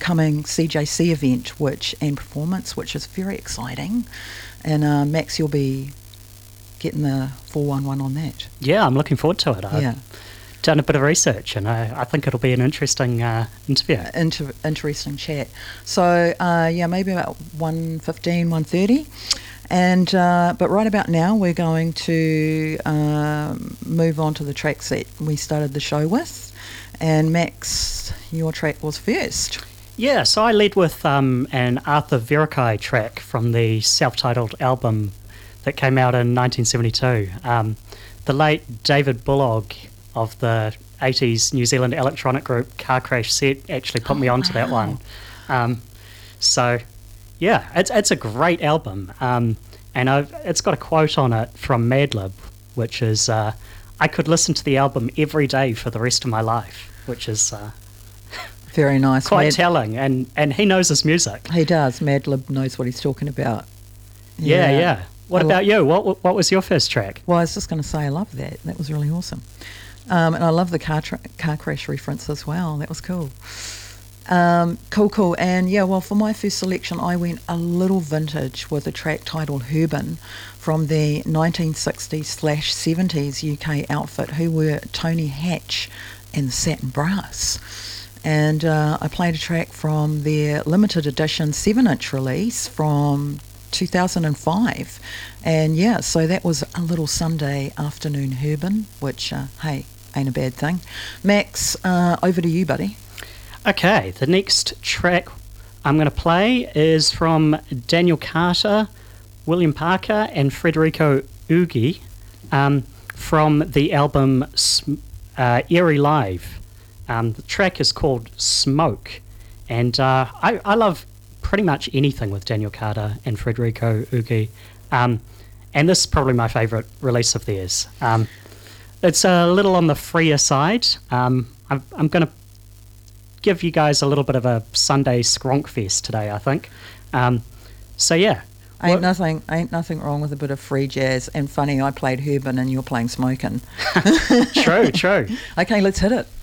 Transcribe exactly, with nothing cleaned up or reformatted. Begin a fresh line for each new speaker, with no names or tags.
upcoming C J C event which and performance, which is very exciting. And uh, Max, you'll be getting the four one one on that.
Yeah, I'm looking forward to it. I've
yeah.
done a bit of research, and I, I think it'll be an interesting uh, interview.
Uh, inter- interesting chat. So, uh, yeah, maybe about one fifteen, one thirty. And uh, but right about now, we're going to um, move on to the tracks that we started the show with. And Max, your track was first.
Yeah, so I led with um, an Arthur Verocai track from the self-titled album that came out in nineteen seventy-two. Um, the late David Bullock of the eighties New Zealand electronic group Car Crash Set actually put
oh,
me onto
wow.
that one. Um, so, yeah, it's it's a great album. Um, and I've, it's got a quote on it from Madlib, which is, uh, I could listen to the album every day for the rest of my life, which is uh,
very nice.
quite
Mad-
telling. And, and he knows his music.
He does. Madlib knows what he's talking about.
Yeah, yeah. yeah. What
I
about
lo-
you? What what was your first track?
Well, I was just going to say I love that. That was really awesome. Um, and I love the car tra- car crash reference as well. That was cool. Um, cool, cool. And yeah, well, for my first selection, I went a little vintage with a track titled Herbin from the nineteen sixties slash seventies U K outfit who were Tony Hatch and the Satin Brass. And uh, I played a track from their limited edition seven inch release from two thousand five, and yeah, so that was a little Sunday afternoon Herbin, which uh, hey, ain't a bad thing. Max, uh, over to you, buddy.
Okay, the next track I'm going to play is from Daniel Carter, William Parker and Federico Ughi um, from the album uh, Erie Live. Um, the track is called Smoke, and uh, I, I love pretty much anything with Daniel Carter and Federico Ughi, um, and this is probably my favourite release of theirs. Um, it's a little on the freer side. Um, I'm, I'm going to give you guys a little bit of a Sunday skronk fest today, I think. Um, so yeah,
ain't
what,
nothing, ain't nothing wrong with a bit of free jazz. And funny, I played Herbin and you're playing Smokin'.
true, true.
Okay, let's hit it.